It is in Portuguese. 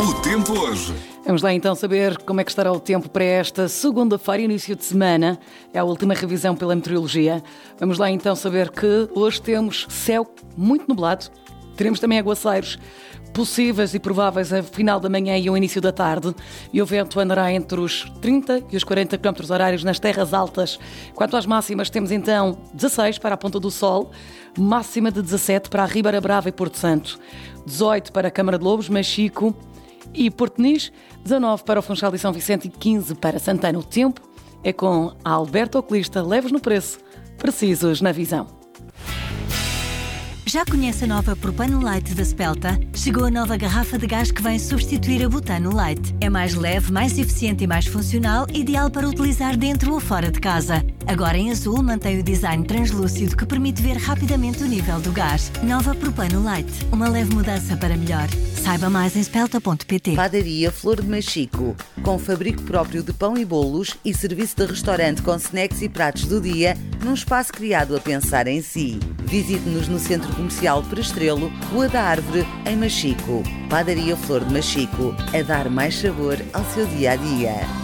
O tempo hoje. Vamos lá então saber como é que estará o tempo para esta segunda-feira, início de semana. É a última revisão pela meteorologia. Vamos lá então saber que hoje temos céu muito nublado. Teremos também aguaceiros possíveis e prováveis ao final da manhã e ao início da tarde. E o vento andará entre os 30 e os 40 km/h nas terras altas. Quanto às máximas, temos então 16 para a Ponta do Sol, máxima de 17 para a Ribeira Brava e Porto Santo, 18 para a Câmara de Lobos, Machico e Porto Nis, 19 para o Funchal e São Vicente e 15 para Santana. O tempo é com a Alberto Oculista, leves no preço, precisos na visão. Já conhece a nova Propano Light da Spelta? Chegou a nova garrafa de gás que vem substituir a Butano Light. É mais leve, mais eficiente e mais funcional, ideal para utilizar dentro ou fora de casa. Agora em azul mantém o design translúcido que permite ver rapidamente o nível do gás. Nova Propano Light. Uma leve mudança para melhor. Saiba mais em spelta.pt. Padaria Flor de Machico, com fabrico próprio de pão e bolos e serviço de restaurante com snacks e pratos do dia, num espaço criado a pensar em si. Visite-nos no Centro Comercial Perestrelo, Rua da Árvore, em Machico. Padaria Flor de Machico, a dar mais sabor ao seu dia-a-dia.